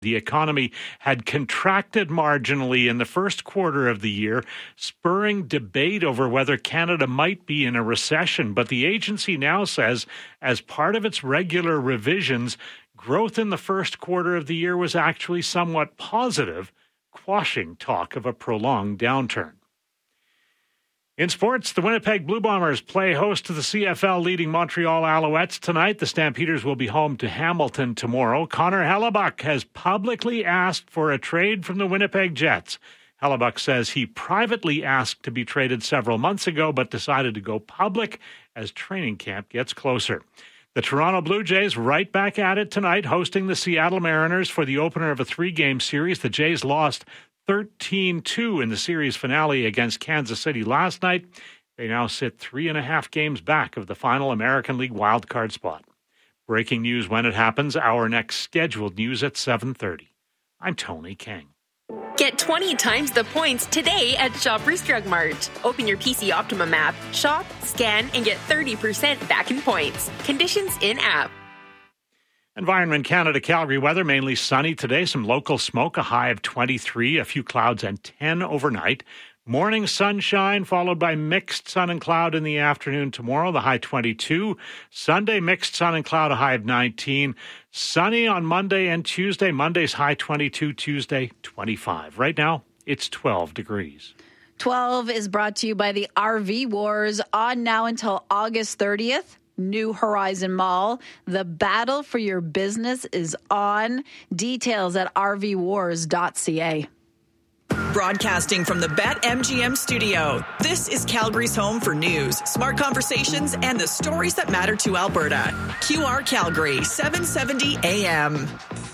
The economy had contracted marginally in the first quarter of the year, spurring debate over whether Canada might be in a recession. But the agency now says, as part of its regular revisions, growth in the first quarter of the year was actually somewhat positive, quashing talk of a prolonged downturn. In sports, the Winnipeg Blue Bombers play host to the CFL leading Montreal Alouettes tonight. The Stampeders will be home to Hamilton tomorrow. Connor Hellebuyck has publicly asked for a trade from the Winnipeg Jets. Hellebuyck says he privately asked to be traded several months ago, but decided to go public as training camp gets closer. The Toronto Blue Jays right back at it tonight, hosting the Seattle Mariners for the opener of a 3-game series. The Jays lost 13-2 in the series finale against Kansas City last night. They now sit 3.5 games back of the final American League wildcard spot. Breaking news when it happens, our next scheduled news at 7:30. I'm Tony King. Get 20 times the points today at Shoppers Drug Mart. Open your PC Optimum app, shop, scan, and get 30% back in points. Conditions in-app. Environment Canada Calgary weather, mainly sunny today. Some local smoke, a high of 23, a few clouds and 10 overnight. Morning sunshine followed by mixed sun and cloud in the afternoon tomorrow, the high 22. Sunday, mixed sun and cloud, a high of 19. Sunny on Monday and Tuesday. Monday's high 22, Tuesday 25. Right now, it's 12 degrees. 12 is brought to you by the RV Wars, on now until August 30th. New Horizon Mall. The battle for your business is on. Details at rvwars.ca. Broadcasting from the BetMGM studio, this is Calgary's home for news, smart conversations, and the stories that matter to Alberta. QR Calgary, 770 AM.